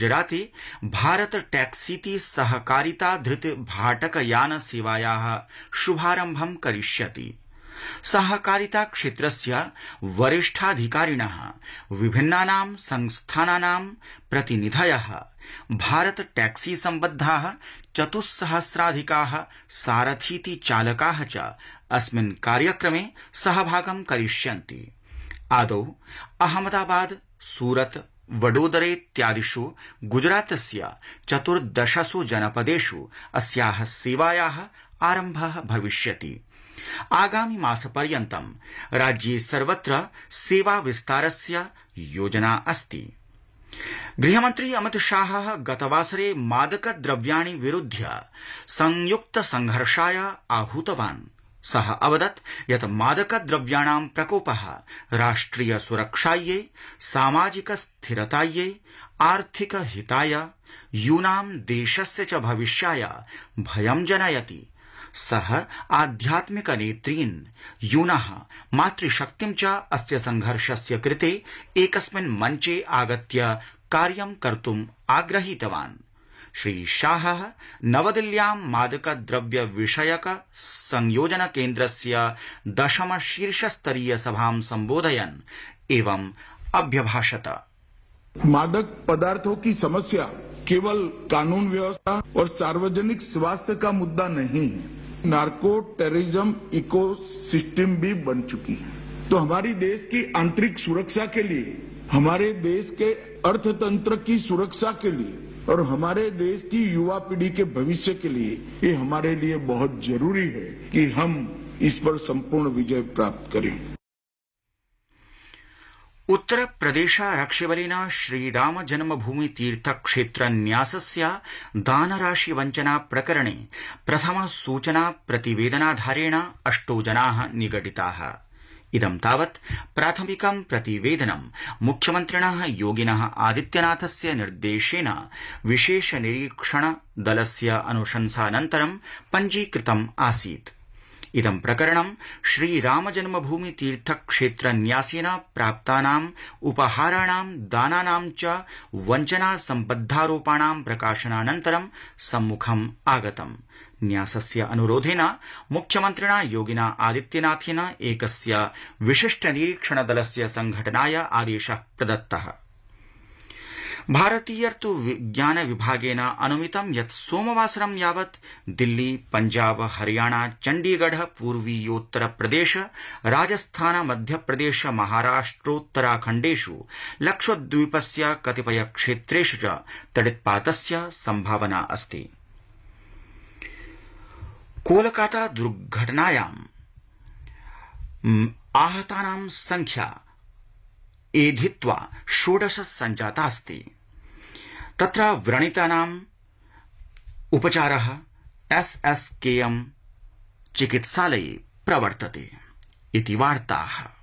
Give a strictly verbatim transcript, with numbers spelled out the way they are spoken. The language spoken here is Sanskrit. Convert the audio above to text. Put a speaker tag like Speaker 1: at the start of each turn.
Speaker 1: गुजराते भारत टैक्सीति सहकारिता धृत भाटकयान सेवायाः शुभारम्भं करिष्यति। सहकारिता क्षेत्रस्य वरिष्ठाधिकारिणः विभिन्नानां संस्थानानां प्रतिनिधयः भारत टैक्सी सम्बद्धाः चतुस्सहस्राधिकाः सारथीति चालकाः च अस्मिन् कार्यक्रमे सहभागं करिष्यन्ति। आदौ अहमदाबाद, सूरत, वडोदरेत्यादिषु गुजरातस्य चतुर्दशसु जनपदेषु अस्याः सेवायाः आरम्भः भविष्यति। आगामि मासपर्यन्तं राज्ये सर्वत्र सेवा विस्तारस्य योजना अस्ति। गृहमन्त्री अमित शाहः गतवासरे मादकद्रव्याणि विरुध्य संयुक्त संघर्षाय आहूतवान्। सः अवदत् यत् मादकद्रव्याणां प्रकोपः राष्ट्रिय सुरक्षायै, सामाजिक स्थिरतायै, आर्थिक हिताय, यूनां देशस्य च भविष्याय भयं जनयति। सः आध्यात्मिक नेतॄन्, यूनः मातृशक्तिं च अस्य संघर्षस्य कृते एकस्मिन् मञ्चे आगत्य कार्यं कर्तुम् आग्रहीतवान्। श्री शाहः नवदिल्ल्यां मादकद्रव्य विषयक संयोजन केन्द्रस्य दशम शीर्षस्तरीय सभां संबोधयन् एवं अभ्यभाषत।
Speaker 2: मादक पदार्थों की समस्या केवल कानून व्यवस्था और सार्वजनिक स्वास्थ्य का मुद्दा नहीं है, नार्को टेररिज्म इकोसिस्टम भी बन चुकी है। तो हमारी देश की आंतरिक सुरक्षा के लिए, हमारे देश के अर्थतंत्र की सुरक्षा के लिए और हमारे देश की युवा पीढ़ी के भविष्य के लिए ये हमारे लिए बहुत जरूरी है कि हम इस पर संपूर्ण विजय प्राप्त करें।
Speaker 1: उत्तर प्रदेशारक्षिबलेन श्रीराम जन्मभूमि तीर्थ क्षेत्र न्यासस्य दानराशि वञ्चना प्रकरणे प्रथम सूचना प्रतिवेदनाधारेण अष्टौ जनाः निगडिताः। इदं तावत् प्राथमिकं प्रतिवेदनं मुख्यमन्त्रिणः योगिनः आदित्यनाथस्य निर्देशेन विशेष निरीक्षण दलस्य अनुशंसानन्तरं पञ्जीकृतम् आसीत्। इदं प्रकरणं श्रीराम जन्मभूमि तीर्थ क्षेत्र न्यासेन प्राप्तानाम् उपहाराणां, दानानां च वञ्चना सम्बद्धारोपाणां प्रकाशनानन्तरं सम्मुखम् आगतम्। न्यासस्य अनुरोधेन मुख्यमन्त्रिणा योगिना आदित्यनाथेन एकस्य विशिष्ट निरीक्षण दलस्य संघटनाय आदेशः प्रदत्तः। भारतीयर्तु विज्ञान विभागेन अनुमितं यत् सोमवासरं यावत् दिल्ली, पंजाब, हरियाणा, चण्डीगढ़, पूर्वीयोत्तर प्रदेश, राजस्थान, मध्यप्रदेश, महाराष्ट्रोत्तराखण्डेषु लक्षद्वीपस्य कतिपय क्षेत्रेषु च तडित्पातस्य सम्भावना अस्ति। कोलकाता दुर्घटनायां आहतानां संख्या एधित्वा षोडश सञ्जातास्ति। तत्र व्रणितानाम् उपचारः एस् एस् के एम् चिकित्सालये प्रवर्तते इति वार्ताः।